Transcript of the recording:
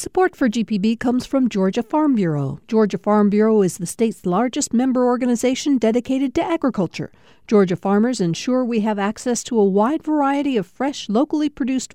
Support for GPB comes from Georgia Farm Bureau. Georgia Farm Bureau is the state's largest member organization dedicated to agriculture. Georgia farmers ensure we have access to a wide variety of fresh, locally produced